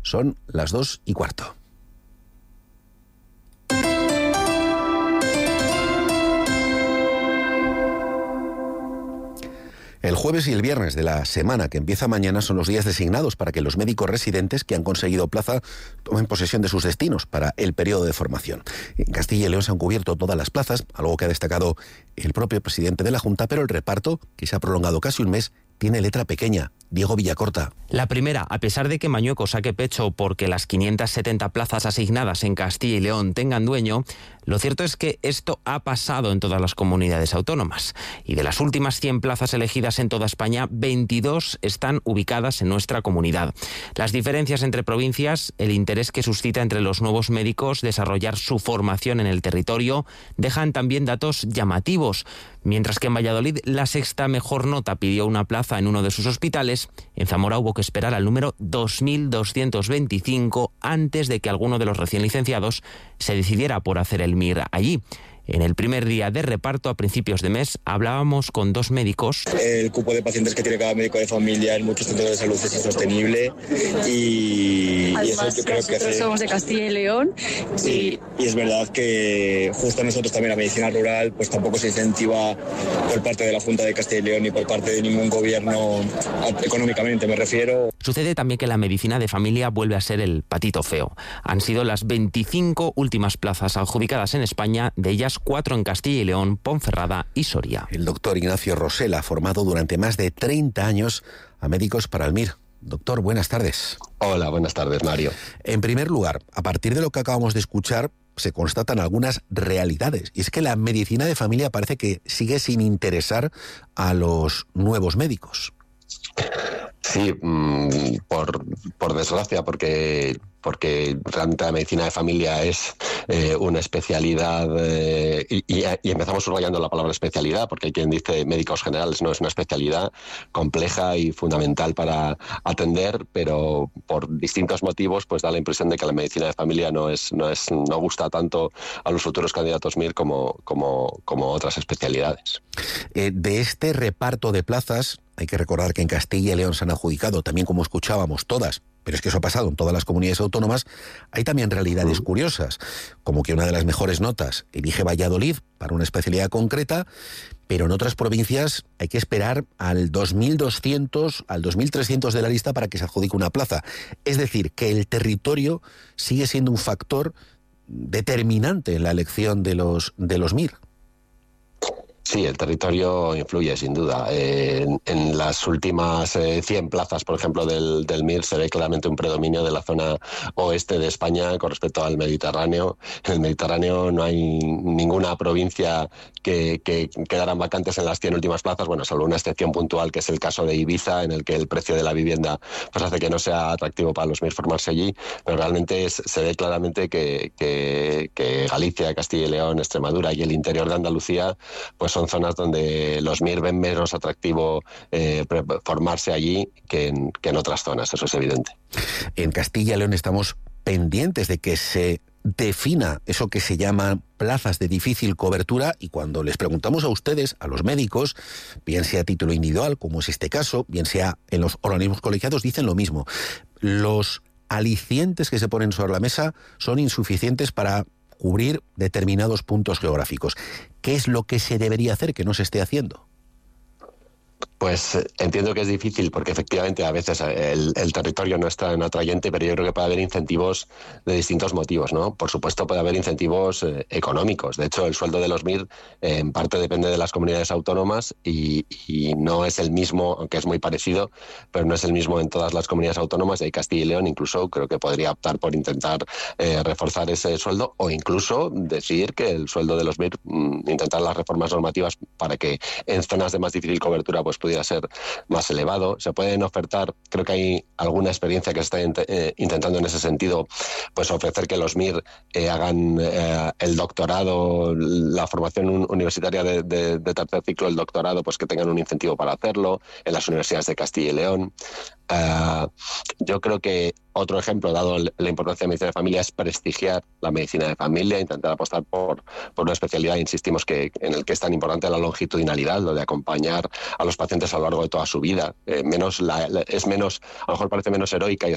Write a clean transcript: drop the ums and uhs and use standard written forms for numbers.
Son las 2:15. El jueves y el viernes de la semana que empieza mañana son los días designados para que los médicos residentes que han conseguido plaza tomen posesión de sus destinos para el periodo de formación. En Castilla y León se han cubierto todas las plazas, algo que ha destacado el propio presidente de la Junta, pero el reparto, que se ha prolongado casi un mes, tiene letra pequeña. Diego Villacorta. La primera, a pesar de que Mañueco saque pecho porque las 570 plazas asignadas en Castilla y León tengan dueño, lo cierto es que esto ha pasado en todas las comunidades autónomas. Y de las últimas 100 plazas elegidas en toda España, 22 están ubicadas en nuestra comunidad. Las diferencias entre provincias, el interés que suscita entre los nuevos médicos desarrollar su formación en el territorio, dejan también datos llamativos. Mientras que en Valladolid la sexta mejor nota pidió una plaza en uno de sus hospitales, en Zamora hubo que esperar al número 2225 antes de que alguno de los recién licenciados se decidiera por hacer el MIR allí. En el primer día de reparto, a principios de mes, hablábamos con 2 médicos. El cupo de pacientes que tiene cada médico de familia en muchos centros de salud es insostenible y además, eso yo creo que nosotros somos de Castilla y León. Sí, y es verdad que justo nosotros también la medicina rural pues tampoco se incentiva por parte de la Junta de Castilla y León ni por parte de ningún gobierno, económicamente me refiero. Sucede también que la medicina de familia vuelve a ser el patito feo. Han sido las 25 últimas plazas adjudicadas en España, de ellas 4 en Castilla y León, Ponferrada y Soria. El doctor Ignacio Rosela ha formado durante más de 30 años a médicos para el MIR. Doctor, buenas tardes. Hola, buenas tardes, Mario. En primer lugar, a partir de lo que acabamos de escuchar, se constatan algunas realidades. Y es que la medicina de familia parece que sigue sin interesar a los nuevos médicos. Sí, por desgracia, porque realmente la medicina de familia es una especialidad, y empezamos subrayando la palabra especialidad, porque hay quien dice médicos generales, no es una especialidad compleja y fundamental para atender, pero por distintos motivos pues da la impresión de que la medicina de familia no gusta tanto a los futuros candidatos MIR como otras especialidades. De este reparto de plazas, hay que recordar que en Castilla y León se han adjudicado, también como escuchábamos, todas, pero es que eso ha pasado en todas las comunidades autónomas. Hay también realidades curiosas, como que una de las mejores notas elige Valladolid para una especialidad concreta, pero en otras provincias hay que esperar al 2200, al 2300 de la lista para que se adjudique una plaza. Es decir, que el territorio sigue siendo un factor determinante en la elección de los MIR. Sí, el territorio influye, sin duda. En las últimas 100 plazas, por ejemplo, del MIR, se ve claramente un predominio de la zona oeste de España con respecto al Mediterráneo. En el Mediterráneo no hay ninguna provincia que quedaran vacantes en las 100 últimas plazas, bueno, salvo una excepción puntual, que es el caso de Ibiza, en el que el precio de la vivienda pues hace que no sea atractivo para los MIR formarse allí, pero realmente se ve claramente que Galicia, Castilla y León, Extremadura y el interior de Andalucía pues son zonas donde los MIR ven menos atractivo formarse allí que en otras zonas, eso es evidente. En Castilla y León estamos pendientes de que se defina eso que se llama plazas de difícil cobertura, y cuando les preguntamos a ustedes, a los médicos, bien sea a título individual, como es este caso, bien sea en los organismos colegiados, dicen lo mismo. Los alicientes que se ponen sobre la mesa son insuficientes para cubrir determinados puntos geográficos. ¿Qué es lo que se debería hacer que no se esté haciendo? Pues entiendo que es difícil porque efectivamente a veces el territorio no es tan atrayente, pero yo creo que puede haber incentivos de distintos motivos, ¿no? Por supuesto puede haber incentivos económicos. De hecho, el sueldo de los MIR en parte depende de las comunidades autónomas y no es el mismo, aunque es muy parecido, pero no es el mismo en todas las comunidades autónomas. Y Castilla y León incluso creo que podría optar por intentar reforzar ese sueldo, o incluso decir que el sueldo de los MIR, intentar las reformas normativas para que en zonas de más difícil cobertura pues pudiera ser más elevado. Se pueden ofertar, creo que hay alguna experiencia que se está intentando en ese sentido, pues ofrecer que los MIR hagan el doctorado, la formación universitaria de tercer ciclo del doctorado, pues que tengan un incentivo para hacerlo en las universidades de Castilla y León. Yo creo que otro ejemplo, dado la importancia de la medicina de familia, es prestigiar la medicina de familia, intentar apostar por una especialidad, insistimos, que en el que es tan importante la longitudinalidad, lo de acompañar a los pacientes a lo largo de toda su vida. Es menos, a lo mejor parece menos heroica y